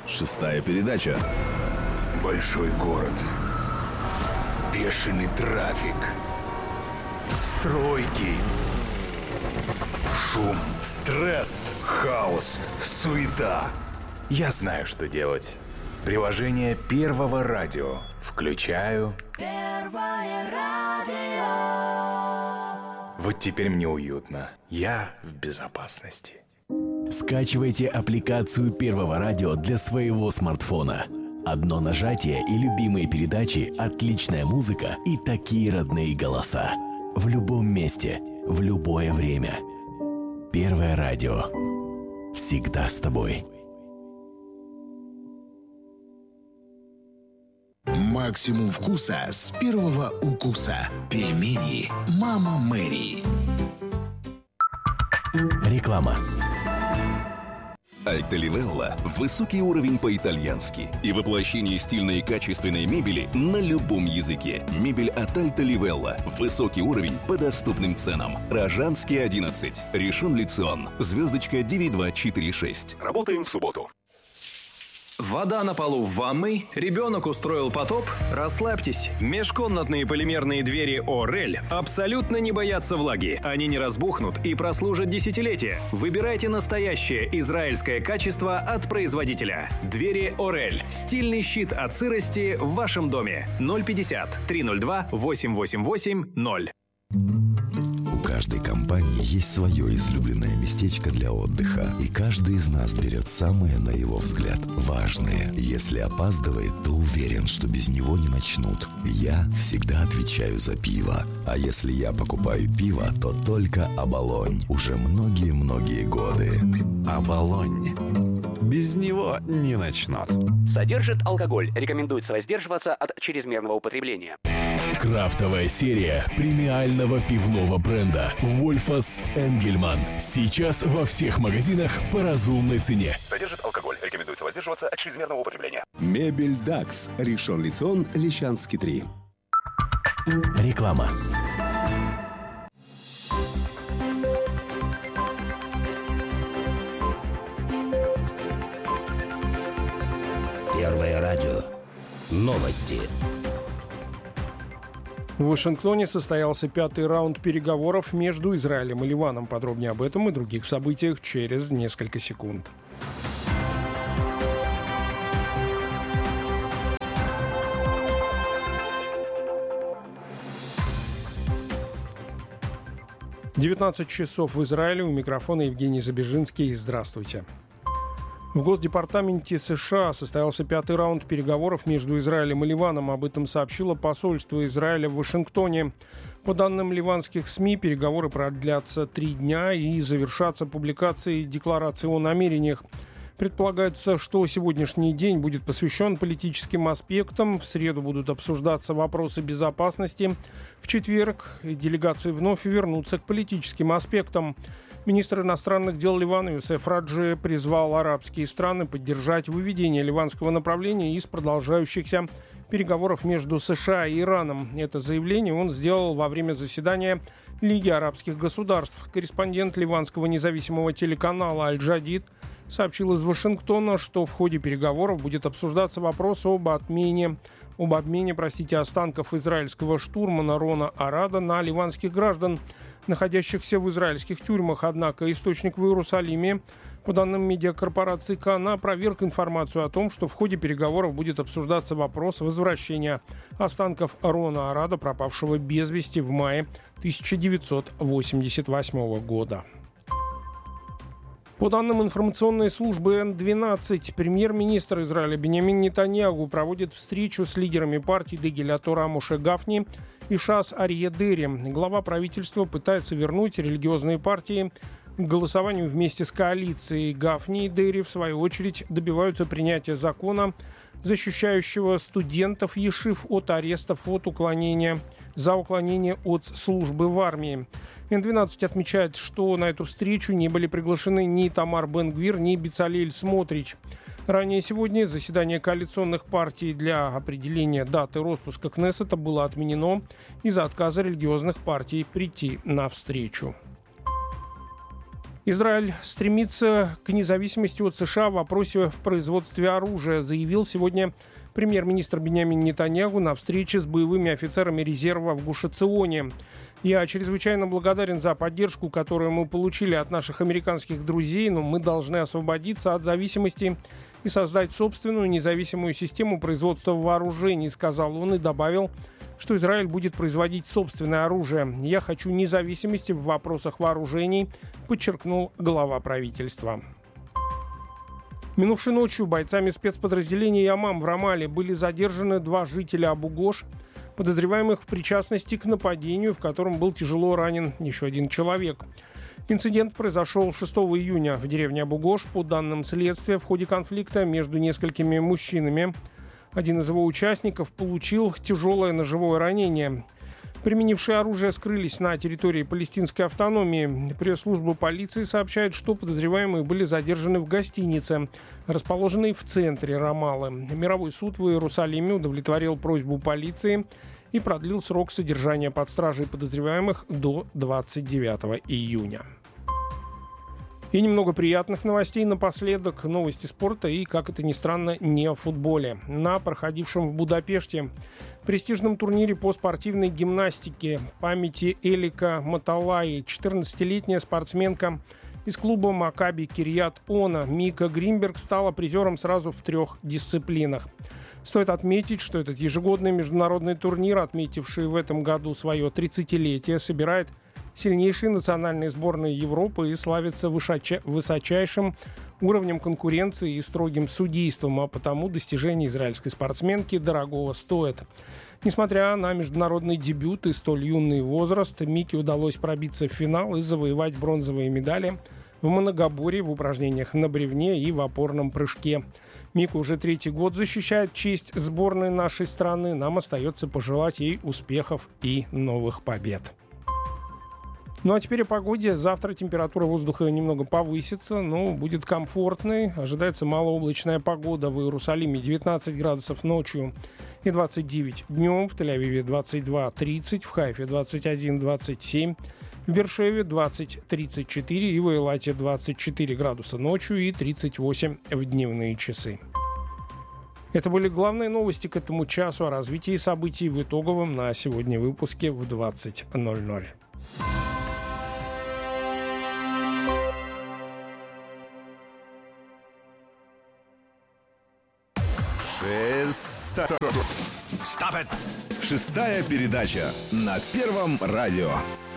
Шестая передача. Большой город. Бешеный трафик. Стройки. Шум, стресс, хаос, суета. Я знаю, что делать. Приложение Первого радио. Включаю. Первое радио. Вот теперь мне уютно. Я в безопасности. Скачивайте аппликацию Первого радио для своего смартфона. Одно нажатие и любимые передачи, отличная музыка и такие родные голоса. В любом месте, в любое время. Первое радио. Всегда с тобой. Максимум вкуса с первого укуса. Пельмени «Мама Мэри». Реклама. Альта Ливелла – высокий уровень по-итальянски и воплощение стильной и качественной мебели на любом языке. Мебель от Альта Ливелла. Высокий уровень по доступным ценам. Рожанский, 11. Ришон Ле Цион. Звездочка 9246. Работаем в субботу. Вода на полу в ванной, ребенок устроил потоп? Расслабьтесь. Межкомнатные полимерные двери Орель абсолютно не боятся влаги. Они не разбухнут и прослужат десятилетия. Выбирайте настоящее израильское качество от производителя. Двери Орель. Стильный щит от сырости в вашем доме. 050 302 8880. У каждой компании есть свое излюбленное местечко для отдыха, и каждый из нас берет самое, на его взгляд, важное. Если опаздывает, то уверен, что без него не начнут. Я всегда отвечаю за пиво. А если я покупаю пиво, то только Оболонь. Уже многие-многие годы. Оболонь. Без него не начнут. Содержит алкоголь. Рекомендуется воздерживаться от чрезмерного употребления. Крафтовая серия премиального пивного бренда «Вольфас Энгельман». Сейчас во всех магазинах по разумной цене. Содержит алкоголь. Рекомендуется воздерживаться от чрезмерного употребления. Мебель Дакс. Ришон Ле Цион, Лещанский, 3. Реклама. Первое радио. Новости. В Вашингтоне состоялся 5-й раунд переговоров между Израилем и Ливаном. Подробнее об этом и других событиях через несколько секунд. «19 часов в Израиле». У микрофона Евгений Забежинский. Здравствуйте. В Госдепартаменте США состоялся 5-й раунд переговоров между Израилем и Ливаном. Об этом сообщило посольство Израиля в Вашингтоне. По данным ливанских СМИ, переговоры продлятся 3 дня и завершатся публикацией декларации о намерениях. Предполагается, что сегодняшний день будет посвящен политическим аспектам. В среду будут обсуждаться вопросы безопасности. В четверг делегации вновь вернутся к политическим аспектам. Министр иностранных дел Ливана Юсеф Раджи призвал арабские страны поддержать выведение ливанского направления из продолжающихся переговоров между США и Ираном. Это заявление он сделал во время заседания Лиги арабских государств. Корреспондент ливанского независимого телеканала «Аль-Джадид» сообщил из Вашингтона, что в ходе переговоров будет обсуждаться вопрос об обмене останков израильского штурмана Рона Арада на ливанских граждан, находящихся в израильских тюрьмах. Однако источник в Иерусалиме, по данным медиакорпорации КАНА, опроверг информацию о том, что в ходе переговоров будет обсуждаться вопрос возвращения останков Рона Арада, пропавшего без вести в мае 1988 года. По данным информационной службы Н-12, премьер-министр Израиля Биньямин Нетаньяху проводит встречу с лидерами партий Дегель ха-Тора Моше Гафни и ШАС Арье Дери. Глава правительства пытается вернуть религиозные партии к голосованию вместе с коалицией. Гафни и Дери, в свою очередь, добиваются принятия закона, защищающего студентов ешив от арестов за уклонение от службы в армии. Н-12 отмечает, что на эту встречу не были приглашены ни Тамар Бен-Гвир, ни Бецалель Смотрич. Ранее сегодня заседание коалиционных партий для определения даты распуска Кнессета было отменено из-за отказа религиозных партий прийти на встречу. Израиль стремится к независимости от США в вопросе в производстве оружия, заявил сегодня премьер-министр Биньямин Нетаньяху на встрече с боевыми офицерами резерва в Гуш-Эционе. «Я чрезвычайно благодарен за поддержку, которую мы получили от наших американских друзей, но мы должны освободиться от зависимости и создать собственную независимую систему производства вооружений», сказал он и добавил, что Израиль будет производить собственное оружие. «Я хочу независимости в вопросах вооружений», подчеркнул глава правительства. Минувшей ночью бойцами спецподразделения Ямам в Рамале были задержаны 2 жителя Абу-Гош, подозреваемых в причастности к нападению, в котором был тяжело ранен еще 1 человек. Инцидент произошел 6 июня в деревне Абу-Гош. По данным следствия, в ходе конфликта между несколькими мужчинами один из его участников получил тяжелое ножевое ранение. Применившие оружие скрылись на территории палестинской автономии. Пресс-служба полиции сообщает, что подозреваемые были задержаны в гостинице, расположенной в центре Рамаллы. Мировой суд в Иерусалиме удовлетворил просьбу полиции и продлил срок содержания под стражей подозреваемых до 29 июня. И немного приятных новостей напоследок. Новости спорта и, как это ни странно, не о футболе. На проходившем в Будапеште престижном турнире по спортивной гимнастике памяти Элика Маталаи 14-летняя спортсменка из клуба Макаби Кирьят-Она Мика Гринберг стала призером сразу в 3 дисциплинах. Стоит отметить, что этот ежегодный международный турнир, отметивший в этом году свое 30-летие, собирает сильнейшие национальные сборные Европы и славится высочайшим уровнем конкуренции и строгим судейством, а потому достижения израильской спортсменки дорогого стоят. Несмотря на международный дебют и столь юный возраст, Мике удалось пробиться в финал и завоевать бронзовые медали в многоборье, в упражнениях на бревне и в опорном прыжке. Мика уже 3-й год защищает честь сборной нашей страны. Нам остается пожелать ей успехов и новых побед. Ну а теперь о погоде. Завтра температура воздуха немного повысится, но будет комфортной. Ожидается малооблачная погода в Иерусалиме 19 градусов ночью и 29 днем. В Тель-Авиве 22-30, в Хайфе 21-27, в Бершеве 20-34 и в Эйлате 24 градуса ночью и 38 в дневные часы. Это были главные новости к этому часу. О развитии событий в итоговом на сегодня выпуске в 20:00. Шестая передача на Первом радио.